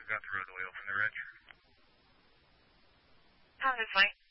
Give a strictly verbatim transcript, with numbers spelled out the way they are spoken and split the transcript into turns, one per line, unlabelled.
got the roadway open, the ridge.
How this way?